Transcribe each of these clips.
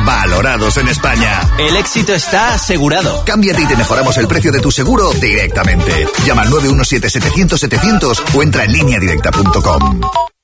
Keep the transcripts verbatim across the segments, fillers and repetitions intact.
valorados en España. El éxito está asegurado. Cámbiate y te mejoramos el precio de tu seguro directamente. Llama al nueve uno siete setecientos setecientos o entra en línea directa punto com.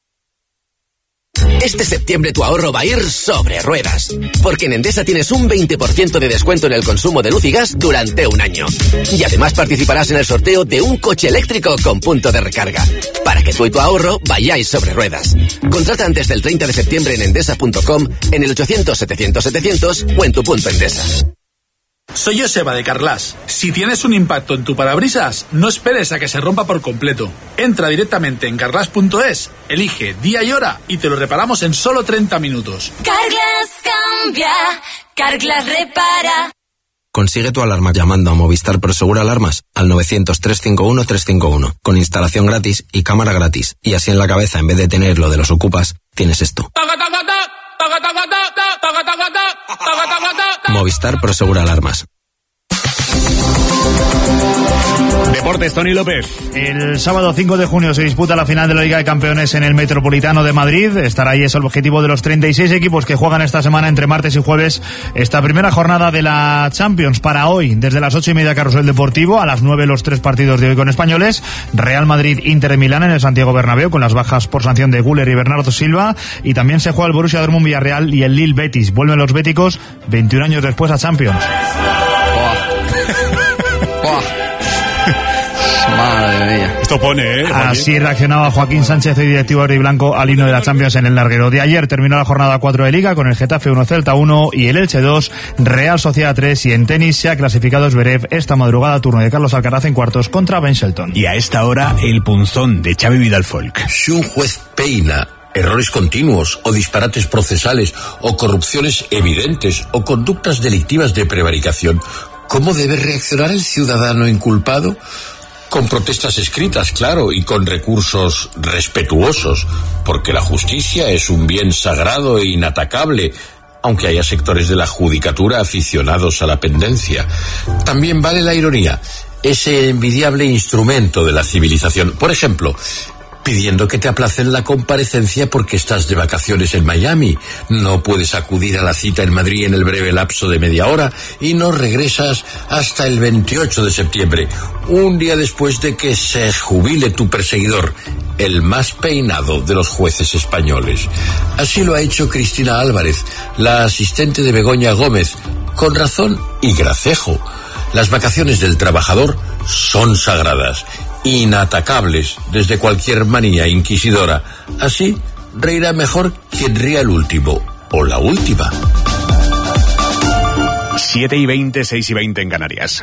Este septiembre tu ahorro va a ir sobre ruedas, porque en Endesa tienes un veinte por ciento de descuento en el consumo de luz y gas durante un año. Y además participarás en el sorteo de un coche eléctrico con punto de recarga, para que tú y tu ahorro vayáis sobre ruedas. Contrata antes del treinta de septiembre en endesa punto com, en el ochocientos setecientos setecientos o en tu punto Endesa. Soy Joseba de Carglass. Si tienes un impacto en tu parabrisas, no esperes a que se rompa por completo. Entra directamente en carglass punto es, elige día y hora y te lo reparamos en solo treinta minutos. Carglass cambia, Carglass repara. Consigue tu alarma llamando a Movistar Prosegur Alarmas al novecientos, trescientos cincuenta y uno, trescientos cincuenta y uno, con instalación gratis y cámara gratis. Y así en la cabeza, en vez de tener lo de los ocupas, tienes esto. Movistar Prosegur Alarmas. Deportes, Tony López. El sábado cinco de junio se disputa la final de la Liga de Campeones en el Metropolitano de Madrid. Estar ahí es el objetivo de los treinta y seis equipos que juegan esta semana entre martes y jueves esta primera jornada de la Champions. Para hoy, desde las ocho y media, Carrusel Deportivo, a las nueve los tres partidos de hoy con españoles. Real Madrid, Inter de Milán en el Santiago Bernabéu, con las bajas por sanción de Güler y Bernardo Silva. Y también se juega el Borussia Dortmund Villarreal y el Lille Betis. Vuelven los béticos veintiún años después a Champions. Madre mía. Esto pone, ¿eh? Así reaccionaba Joaquín Sánchez, el directivo rojiblanco, al himno de la Champions en el larguero. De ayer terminó la jornada cuatro de Liga con el Getafe uno, Celta uno y el Elche dos, Real Sociedad tres, y en tenis se ha clasificado Zverev esta madrugada, turno de Carlos Alcaraz en cuartos contra Ben Shelton. Y a esta hora, el punzón de Xavi Vidal Folk. Si un juez peina errores continuos o disparates procesales o corrupciones evidentes o conductas delictivas de prevaricación, ¿cómo debe reaccionar el ciudadano inculpado? Con protestas escritas, claro, y con recursos respetuosos, porque la justicia es un bien sagrado e inatacable, aunque haya sectores de la judicatura aficionados a la pendencia. También vale la ironía, ese envidiable instrumento de la civilización. Por ejemplo, pidiendo que te aplacen la comparecencia porque estás de vacaciones en Miami, no puedes acudir a la cita en Madrid en el breve lapso de media hora y no regresas hasta el veintiocho de septiembre, un día después de que se jubile tu perseguidor, el más peinado de los jueces españoles. Así lo ha hecho Cristina Álvarez, la asistente de Begoña Gómez, con razón y gracejo. Las vacaciones del trabajador son sagradas, inatacables desde cualquier manía inquisidora. Así reirá mejor quien ría el último o la última. siete y veinte, seis y veinte en Canarias.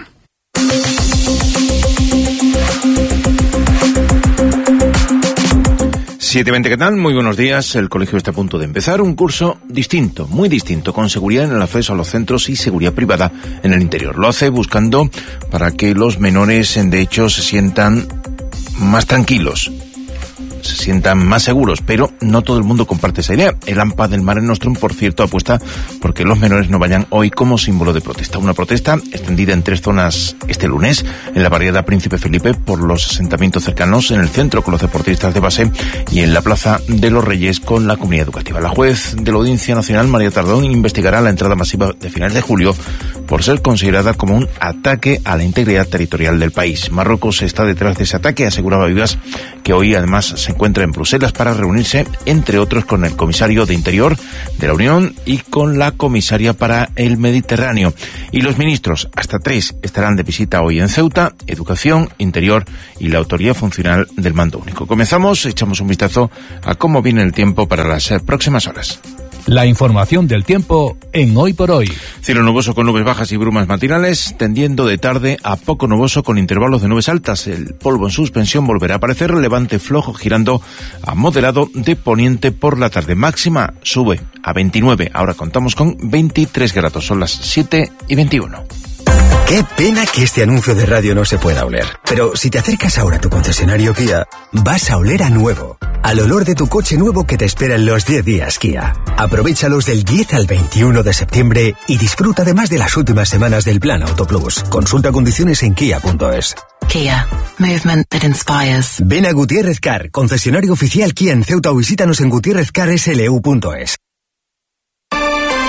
siete y veinte, ¿qué tal? Muy buenos días. El colegio está a punto de empezar un curso distinto, muy distinto, con seguridad en el acceso a los centros y seguridad privada en el interior. Lo hace buscando para que los menores, de hecho, se sientan más tranquilos, se sientan más seguros, pero no todo el mundo comparte esa idea. El AMPA del Mare Nostrum, por cierto, apuesta porque los menores no vayan hoy como símbolo de protesta. Una protesta extendida en tres zonas este lunes, en la barriada Príncipe Felipe por los asentamientos cercanos, en el centro con los deportistas de base y en la Plaza de los Reyes con la comunidad educativa. La juez de la Audiencia Nacional, María Tardón, investigará la entrada masiva de finales de julio por ser considerada como un ataque a la integridad territorial del país. Marruecos está detrás de ese ataque, aseguraba Vivas, que hoy además se encuentra en Bruselas para reunirse, entre otros, con el comisario de Interior de la Unión y con la comisaria para el Mediterráneo. Y los ministros, hasta tres, estarán de visita hoy en Ceuta: Educación, Interior y la Autoridad Funcional del Mando Único. Comenzamos, echamos un vistazo a cómo viene el tiempo para las próximas horas. La información del tiempo en Hoy por Hoy. Cielo nuboso con nubes bajas y brumas matinales, tendiendo de tarde a poco nuboso con intervalos de nubes altas. El polvo en suspensión volverá a aparecer, relevante flojo girando a moderado de poniente por la tarde. Máxima sube a veintinueve. Ahora contamos con veintitrés grados. Son las siete y veintiuno. Qué pena que este anuncio de radio no se pueda oler. Pero si te acercas ahora a tu concesionario Kia, vas a oler a nuevo. Al olor de tu coche nuevo que te espera en los diez días Kia. Aprovéchalos del diez al veintiuno de septiembre y disfruta además de las últimas semanas del Plan Auto Plus. Consulta condiciones en kia punto es. Kia. Movement that inspires. Ven a Gutiérrez Car, concesionario oficial Kia en Ceuta, o visítanos en gutierrez car s l u punto es.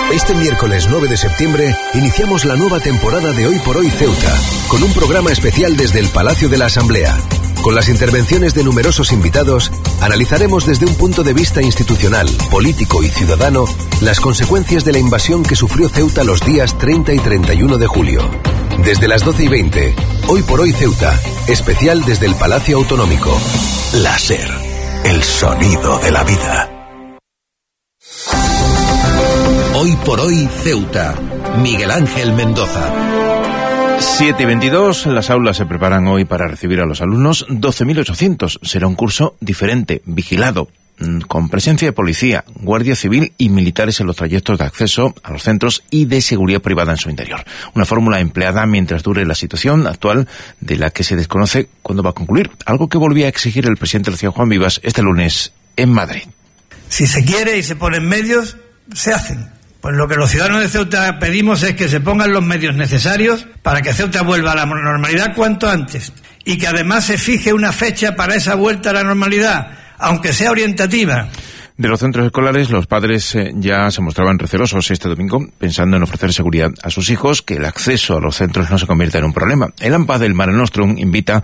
Este miércoles nueve de septiembre iniciamos la nueva temporada de Hoy por Hoy Ceuta, con un programa especial desde el Palacio de la Asamblea. Con las intervenciones de numerosos invitados, analizaremos desde un punto de vista institucional, político y ciudadano las consecuencias de la invasión que sufrió Ceuta los días treinta y treinta y uno de julio. Desde las doce y veinte, Hoy por Hoy Ceuta, especial desde el Palacio Autonómico. La SER, el sonido de la vida. Hoy por Hoy Ceuta, Miguel Ángel Mendoza. siete y veintidós, las aulas se preparan hoy para recibir a los alumnos doce mil ochocientos. Será un curso diferente, vigilado, con presencia de policía, guardia civil y militares en los trayectos de acceso a los centros y de seguridad privada en su interior. Una fórmula empleada mientras dure la situación actual, de la que se desconoce cuándo va a concluir. Algo que volvía a exigir el presidente de la ciudad, Juan Vivas, este lunes en Madrid. Si se quiere y se ponen medios, se hacen. Pues lo que los ciudadanos de Ceuta pedimos es que se pongan los medios necesarios para que Ceuta vuelva a la normalidad cuanto antes, y que además se fije una fecha para esa vuelta a la normalidad, aunque sea orientativa. De los centros escolares, los padres eh, ya se mostraban recelosos este domingo, pensando en ofrecer seguridad a sus hijos, que el acceso a los centros no se convierta en un problema. El AMPA del Mare Nostrum invita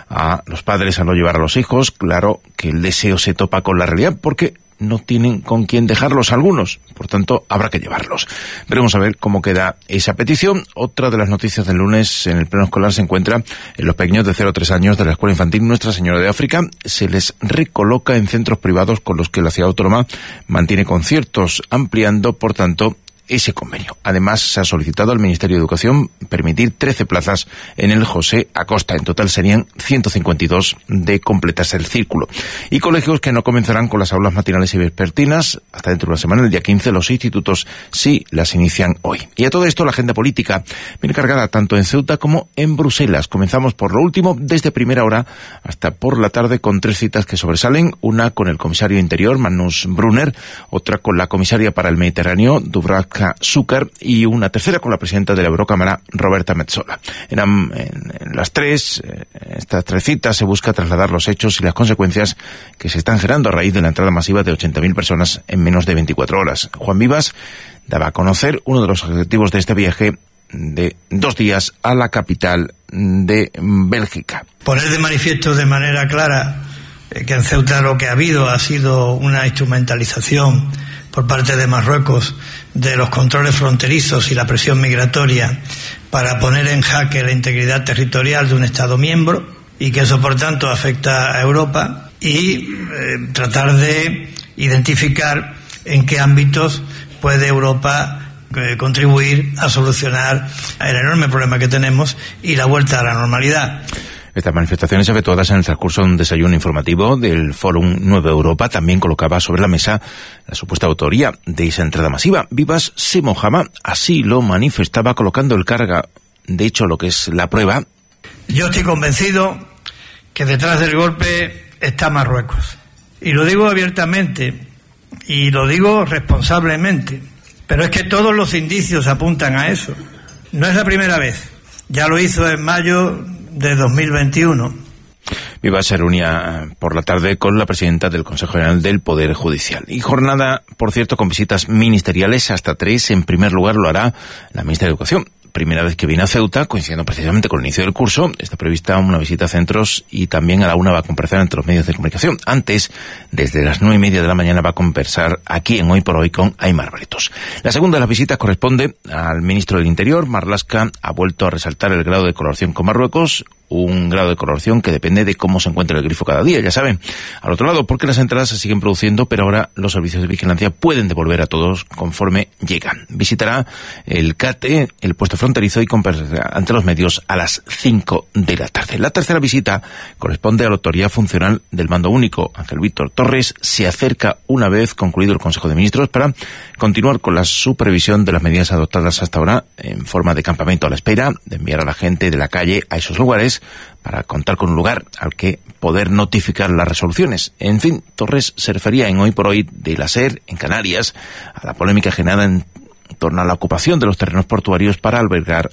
a los padres a no llevar a los hijos. Claro que el deseo se topa con la realidad, porque no tienen con quién dejarlos algunos, por tanto habrá que llevarlos. Veremos a ver cómo queda esa petición. Otra de las noticias del lunes en el pleno escolar se encuentra en los pequeños de cero a tres años de la Escuela Infantil Nuestra Señora de África. Se les recoloca en centros privados con los que la ciudad autónoma mantiene conciertos, ampliando, por tanto, ese convenio. Además, se ha solicitado al Ministerio de Educación permitir trece plazas en el José Acosta. En total serían ciento cincuenta y dos de completarse el círculo. Y colegios que no comenzarán con las aulas matinales y vespertinas hasta dentro de una semana, el día quince. Los institutos sí las inician hoy. Y a todo esto, la agenda política viene cargada tanto en Ceuta como en Bruselas. Comenzamos por lo último, desde primera hora hasta por la tarde, con tres citas que sobresalen. Una con el comisario de Interior, Magnus Brunner, otra con la comisaria para el Mediterráneo, Dubravka Šuker, y una tercera con la presidenta de la Eurocámara, Roberta Metsola. En, en, en las tres, eh, estas tres citas, se busca trasladar los hechos y las consecuencias que se están generando a raíz de la entrada masiva de ochenta mil personas en menos de veinticuatro horas. Juan Vivas daba a conocer uno de los objetivos de este viaje de dos días a la capital de Bélgica. Poner de manifiesto de manera clara eh, que en Ceuta lo que ha habido ha sido una instrumentalización por parte de Marruecos de los controles fronterizos y la presión migratoria para poner en jaque la integridad territorial de un Estado miembro, y que eso por tanto afecta a Europa, y eh, tratar de identificar en qué ámbitos puede Europa eh, contribuir a solucionar el enorme problema que tenemos y la vuelta a la normalidad. Estas manifestaciones efectuadas en el transcurso de un desayuno informativo del Fórum Nueva Europa también colocaba sobre la mesa la supuesta autoría de esa entrada masiva. Vivas se mojaba, así lo manifestaba, colocando el carga, de hecho lo que es la prueba. Yo estoy convencido que detrás del golpe está Marruecos. Y lo digo abiertamente, y lo digo responsablemente, pero es que todos los indicios apuntan a eso. No es la primera vez, ya lo hizo en mayo de dos mil veintiuno. Vivas se reunía por la tarde con la presidenta del Consejo General del Poder Judicial. Y jornada, por cierto, con visitas ministeriales, hasta tres. En primer lugar lo hará la ministra de Educación. Primera vez que viene a Ceuta, coincidiendo precisamente con el inicio del curso. Está prevista una visita a centros y también a la una va a comparecer ante los medios de comunicación. Antes, desde las nueve y media de la mañana, va a conversar aquí en Hoy por Hoy con Aimar Bretos. La segunda de las visitas corresponde al ministro del Interior. Marlaska ha vuelto a resaltar el grado de colaboración con Marruecos, un grado de colaboración que depende de cómo se encuentre el grifo cada día, ya saben. Al otro lado, porque las entradas se siguen produciendo, pero ahora los servicios de vigilancia pueden devolver a todos conforme llegan. Visitará el C A T E, el puesto fronterizo, y comparecerá ante los medios a las cinco de la tarde. La tercera visita corresponde a la autoridad funcional del mando único. Ángel Víctor Torres se acerca una vez concluido el Consejo de Ministros para continuar con la supervisión de las medidas adoptadas hasta ahora en forma de campamento a la espera de enviar a la gente de la calle a esos lugares para contar con un lugar al que poder notificar las resoluciones. En fin, Torres se refería en Hoy por Hoy de la SER en Canarias a la polémica generada en torno a la ocupación de los terrenos portuarios para albergar